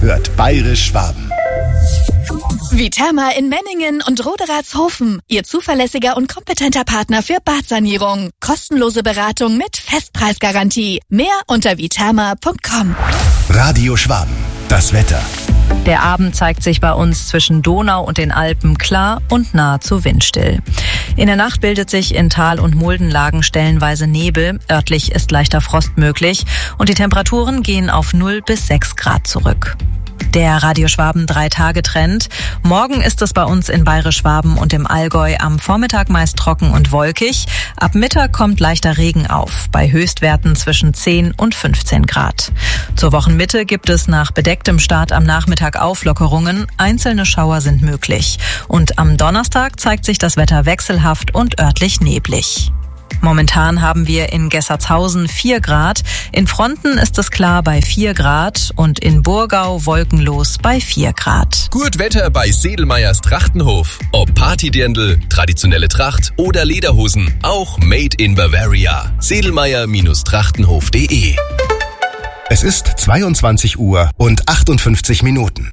hört Bayerisch Schwaben. Viterma in Menningen und Roderatshofen. Ihr zuverlässiger und kompetenter Partner für Badsanierung. Kostenlose Beratung mit Festpreisgarantie. Mehr unter viterma.com. Radio Schwaben. Das Wetter. Der Abend zeigt sich bei uns zwischen Donau und den Alpen klar und nahezu windstill. In der Nacht bildet sich in Tal- und Muldenlagen stellenweise Nebel. Örtlich ist leichter Frost möglich und die Temperaturen gehen auf 0 bis 6 Grad zurück. Der Radio Schwaben 3-Tage-Trend. Morgen ist es bei uns in Bayerisch Schwaben und im Allgäu am Vormittag meist trocken und wolkig. Ab Mittag kommt leichter Regen auf, bei Höchstwerten zwischen 10 und 15 Grad. Zur Wochenmitte gibt es nach bedecktem Start am Nachmittag Auflockerungen. Einzelne Schauer sind möglich. Und am Donnerstag zeigt sich das Wetter wechselhaft und örtlich neblig. Momentan haben wir in Gessertshausen 4 Grad, in Fronten ist es klar bei 4 Grad und in Burgau wolkenlos bei 4 Grad. Gut Wetter bei Sedelmeyers Trachtenhof. Ob Partydirndl, traditionelle Tracht oder Lederhosen, auch made in Bavaria. Sedelmeyer-Trachtenhof.de. Es ist 22 Uhr und 58 Minuten.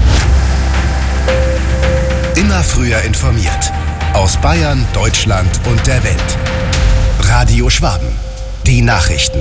Immer früher informiert. Aus Bayern, Deutschland und der Welt. Radio Schwaben. Die Nachrichten.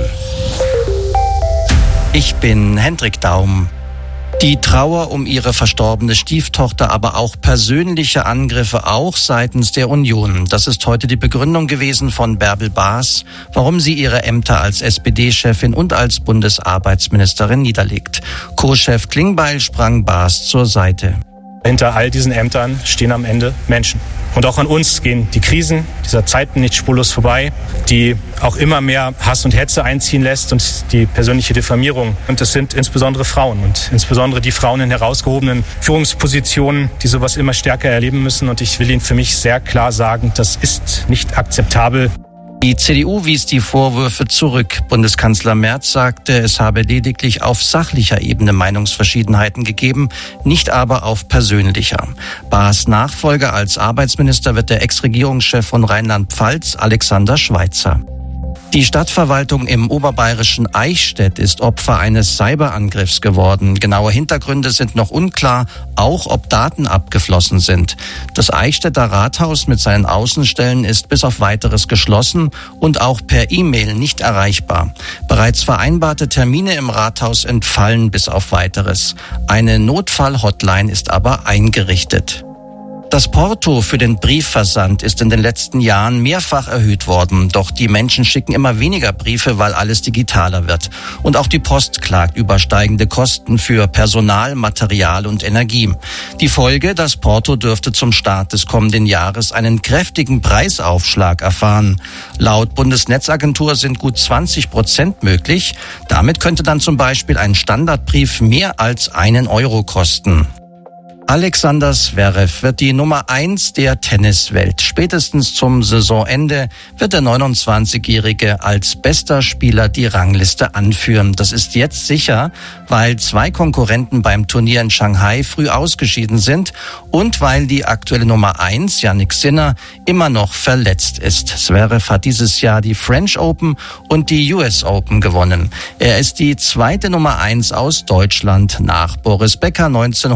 Ich bin Hendrik Daum. Die Trauer um ihre verstorbene Stieftochter, aber auch persönliche Angriffe auch seitens der Union. Das ist heute die Begründung gewesen von Bärbel Baas, warum sie ihre Ämter als SPD-Chefin und als Bundesarbeitsministerin niederlegt. Co-Chef Klingbeil sprang Baas zur Seite. Hinter all diesen Ämtern stehen am Ende Menschen. Und auch an uns gehen die Krisen dieser Zeiten nicht spurlos vorbei, die auch immer mehr Hass und Hetze einziehen lässt und die persönliche Diffamierung. Und es sind insbesondere Frauen und insbesondere die Frauen in herausgehobenen Führungspositionen, die sowas immer stärker erleben müssen. Und ich will Ihnen für mich sehr klar sagen, das ist nicht akzeptabel. Die CDU wies die Vorwürfe zurück. Bundeskanzler Merz sagte, es habe lediglich auf sachlicher Ebene Meinungsverschiedenheiten gegeben, nicht aber auf persönlicher. Baas Nachfolger als Arbeitsminister wird der Ex-Regierungschef von Rheinland-Pfalz, Alexander Schweitzer. Die Stadtverwaltung im oberbayerischen Eichstätt ist Opfer eines Cyberangriffs geworden. Genaue Hintergründe sind noch unklar, auch ob Daten abgeflossen sind. Das Eichstätter Rathaus mit seinen Außenstellen ist bis auf Weiteres geschlossen und auch per E-Mail nicht erreichbar. Bereits vereinbarte Termine im Rathaus entfallen bis auf Weiteres. Eine Notfall-Hotline ist aber eingerichtet. Das Porto für den Briefversand ist in den letzten Jahren mehrfach erhöht worden. Doch die Menschen schicken immer weniger Briefe, weil alles digitaler wird. Und auch die Post klagt über steigende Kosten für Personal, Material und Energie. Die Folge, das Porto dürfte zum Start des kommenden Jahres einen kräftigen Preisaufschlag erfahren. Laut Bundesnetzagentur sind gut 20% möglich. Damit könnte dann zum Beispiel ein Standardbrief mehr als 1 Euro kosten. Alexander Zverev wird die Nummer 1 der Tenniswelt. Spätestens zum Saisonende wird der 29-Jährige als bester Spieler die Rangliste anführen. Das ist jetzt sicher, weil 2 Konkurrenten beim Turnier in Shanghai früh ausgeschieden sind und weil die aktuelle Nummer 1, Jannik Sinner, immer noch verletzt ist. Zverev hat dieses Jahr die French Open und die US Open gewonnen. Er ist die zweite Nummer 1 aus Deutschland nach Boris Becker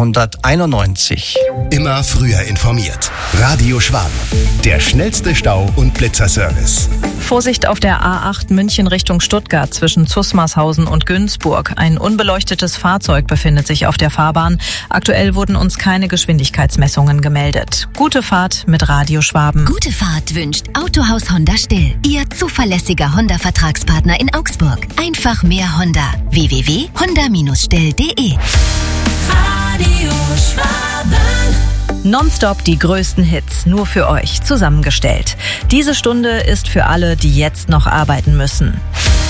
1991. Immer früher informiert. Radio Schwaben. Der schnellste Stau- und Blitzerservice. Vorsicht auf der A8 München Richtung Stuttgart zwischen Zusmarshausen und Günzburg. Ein unbeleuchtetes Fahrzeug befindet sich auf der Fahrbahn. Aktuell wurden uns keine Geschwindigkeitsmessungen gemeldet. Gute Fahrt mit Radio Schwaben. Gute Fahrt wünscht Autohaus Honda Still. Ihr zuverlässiger Honda-Vertragspartner in Augsburg. Einfach mehr Honda. www.honda-still.de. Radio Schwaben. Nonstop die größten Hits, nur für euch zusammengestellt. Diese Stunde ist für alle, die jetzt noch arbeiten müssen.